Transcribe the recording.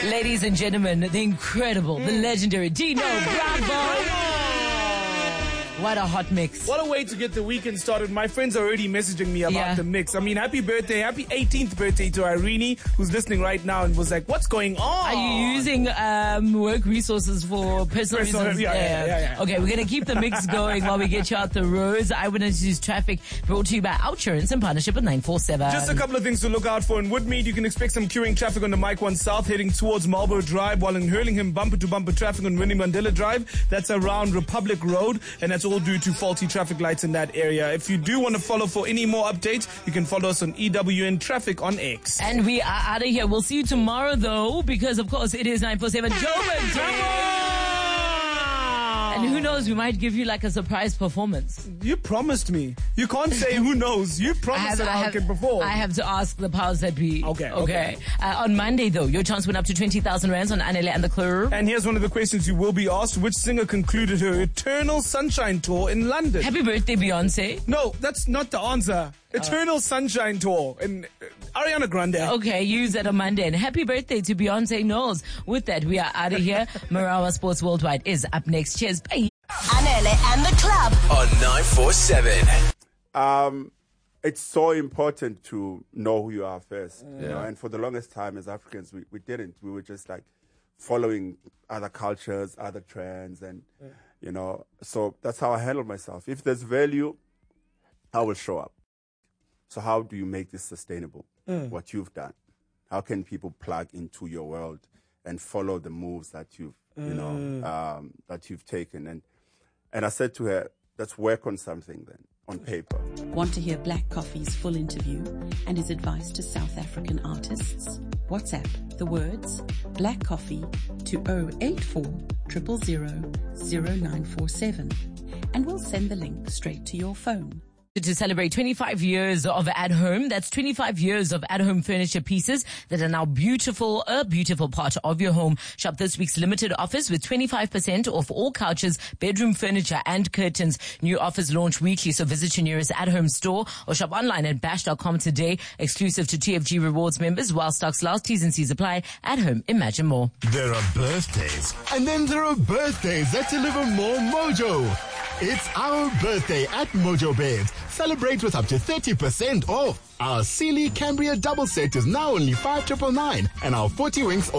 Ladies and gentlemen, the incredible, the legendary Dino Bravo. What a hot mix. What a way to get the weekend started. My friends are already messaging me about the mix. I mean, happy birthday, happy 18th birthday to Irene, who's listening right now and was like, what's going on? Are you using work resources for personal reasons? Yeah. Okay, we're going to keep the mix going while we get you out the roads. Eyewitness News Traffic brought to you by Outsurance in partnership with 947. Just a couple of things to look out for in Woodmead. You can expect some queuing traffic on the Mike 1 South heading towards Marlborough Drive, while in Hurlingham, bumper-to-bumper traffic on Winnie Mandela Drive. That's around Republic Road, and that's all due to faulty traffic lights in that area. If you do want to follow for any more updates, you can follow us on EWN Traffic on X. And we are out of here. We'll see you tomorrow, though, because, of course, it is 947 Joburg. And who knows, we might give you like a surprise performance. You promised me. You can't say who knows. You promised that I can perform. I have to ask the powers that be. Okay. On Monday, though, your chance went up to 20,000 rands on Anele and the Club. And here's one of the questions you will be asked. Which singer concluded her Eternal Sunshine Tour in London? Happy birthday, Beyonce. No, that's not the answer. Eternal Sunshine Tour in Ariana Grande. Okay, use that on Monday. And happy birthday to Beyonce Knowles. With that, we are out of here. Marawa Sports Worldwide is up next. Cheers. Bye. Anele and the Club on 947. It's so important to know who you are first. You know, and for the longest time as Africans, we didn't. We were just like following other cultures, other trends, and you know, so that's how I handle myself. If there's value, I will show up. So how do you make this sustainable? What you've done? How can people plug into your world and follow the moves that you've, that you've taken? And I said to her, let's work on something then, on paper. Want to hear Black Coffee's full interview and his advice to South African artists? WhatsApp the words Black Coffee to 084 000 0947 and we'll send the link straight to your phone. To celebrate 25 years of At Home. That's 25 years of At Home furniture pieces that are now a beautiful part of your home. Shop this week's limited offers with 25% off all couches, bedroom furniture and curtains. New offers launch weekly, so visit your nearest At Home store or shop online at bash.com today. Exclusive to TFG Rewards members while stocks last. T's and C's apply. At Home, imagine more. There are birthdays, and then there are birthdays that deliver more mojo. It's our birthday at Mojo Beds. Celebrate with up to 30% off. Our Sealy Cambria double set is now only 5,999, and our 40 winks